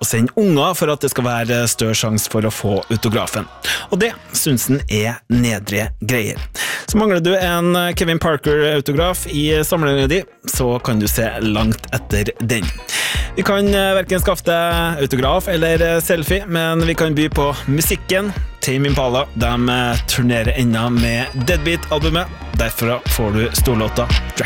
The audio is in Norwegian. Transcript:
sende unger for at det skal være større sjanse for å få autografen. Og det synes han nedre greier. Så mangler du en Kevin Parker-autograf i samlingen din, så kan du se langt etter den. Vi kan hverken skaffe deg autograf eller selfie, men vi kan by på musikken. Tame Impala, de turnerer enda med Deadbeat-albumet. Derfor får du storlåta Dracula.